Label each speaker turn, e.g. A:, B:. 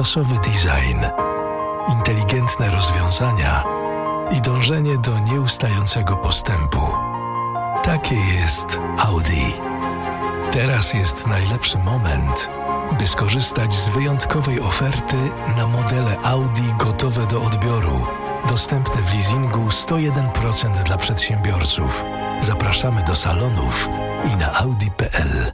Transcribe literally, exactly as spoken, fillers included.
A: komfortowy design, inteligentne rozwiązania i dążenie do nieustającego postępu. Takie jest Audi. Teraz jest najlepszy moment, by skorzystać z wyjątkowej oferty na modele Audi gotowe do odbioru, dostępne w leasingu sto jeden procent dla przedsiębiorców. Zapraszamy do salonów i na audi kropka p l.